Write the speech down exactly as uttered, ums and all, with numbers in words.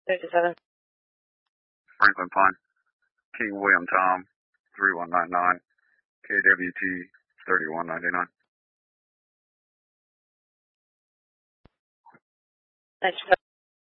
fifty-seven. Franklin Pine, King William Tom, three one nine nine, K W T thirty-one ninety-nine. Thanks.